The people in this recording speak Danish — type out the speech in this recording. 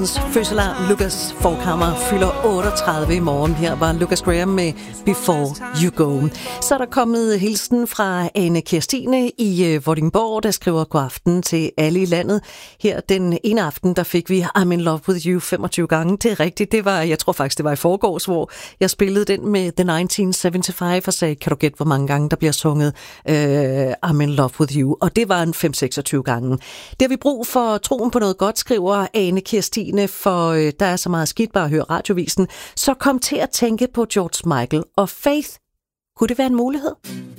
Beatlesens fødselar Lucas Forchhammer fylder 38 i morgen. Her var Lucas Graham med Before You Go. Så er der kommet hilsen fra Ane Kirstine i Vordingborg, der skriver god aften til alle i landet. Her den ene aften, der fik vi I'm in love with you 25 gange. Det er rigtigt. Det var, jeg tror faktisk, det var i forgårs, hvor jeg spillede den med The 1975 og sagde, kan du gætte, hvor mange gange der bliver sunget I'm in love with you? Og det var en 5-26 gange. Det har vi brug for troen på noget godt, skriver Ane Kirstine, for der er så meget skidt bare at høre radiovisen. Så kom til at tænke på George Michael og Faith. Kunne det være en mulighed?